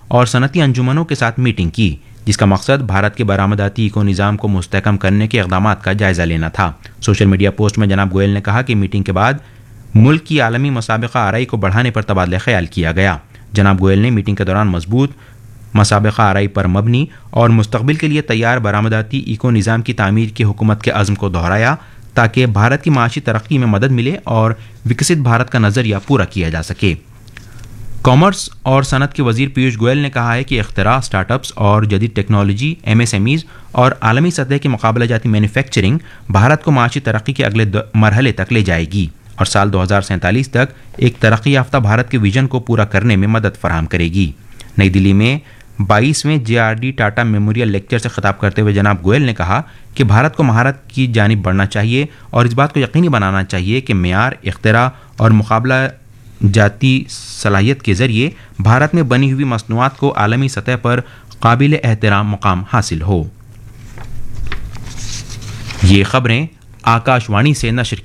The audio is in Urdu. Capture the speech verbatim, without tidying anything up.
اور صنعتی انجمنوں کے ساتھ میٹنگ کی، جس کا مقصد بھارت کے برآمداتی ایکو نظام کو مستحکم کرنے کے اقدامات کا جائزہ لینا تھا۔ سوشل میڈیا پوسٹ میں جناب گوئل نے کہا کہ میٹنگ کے بعد ملک کی عالمی مسابقہ آرائی کو بڑھانے پر تبادلہ خیال کیا گیا۔ جناب گوئل نے میٹنگ کے دوران مضبوط مسابقہ آرائی پر مبنی اور مستقبل کے لیے تیار برآمداتی ایکو نظام کی تعمیر کی حکومت کے عزم کو دہرایا تاکہ بھارت کی معاشی ترقی میں مدد ملے اور وکست بھارت کا نظریہ پورا کیا جا سکے۔ کامرس اور صنعت کے وزیر پیوش گوئل نے کہا ہے کہ اختراع، اسٹارٹ اپس اور جدید technology, M S M Es اور عالمی سطح کی مقابلہ جاتی مینوفیکچرنگ بھارت کو معاشی ترقی کے اگلے مرحلے تک لے جائے گی اور سال دو ہزار سینتالیس تک ایک ترقی یافتہ بھارت کے ویژن کو پورا کرنے میں مدد فراہم کرے گی۔ نئی دلی میں بائیسویں جے R D Tata memorial lecture سے خطاب کرتے ہوئے جناب گوئل نے کہا کہ بھارت کو مہارت کی جانب بڑھنا چاہیے اور اس بات کو یقینی بنانا چاہیے کہ معیار، اختراع اور مقابلہ جاتی صلاحیت کے ذریعے بھارت میں بنی ہوئی مصنوعات کو عالمی سطح پر قابل احترام مقام حاصل ہو۔ یہ خبریں آکاش وانی سے نشر